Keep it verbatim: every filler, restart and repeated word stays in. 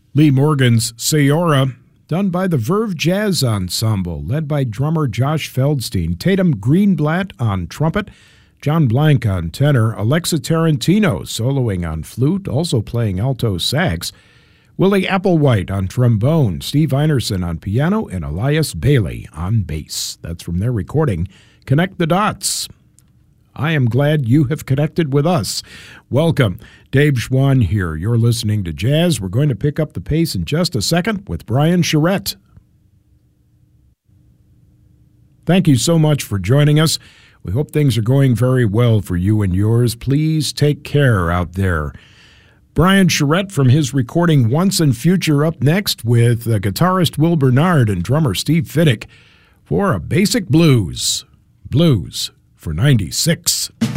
Lee Morgan's Sayora, done by the Verve Jazz Ensemble, led by drummer Josh Feldstein. Tatum Greenblatt on trumpet, John Blank on tenor, Alexa Tarantino soloing on flute, also playing alto sax, Willie Applewhite on trombone, Steve Einerson on piano, and Elias Bailey on bass. That's from their recording, Connect the Dots. I am glad you have connected with us. Welcome. Dave Schwann here. You're listening to Jazz. We're going to pick up the pace in just a second with Brian Charette. Thank you so much for joining us. We hope things are going very well for you and yours. Please take care out there. Brian Charette from his recording Once and Future up next with uh, guitarist Will Bernard and drummer Steve Fiddick for a Basic Blues. Blues for ninety-six.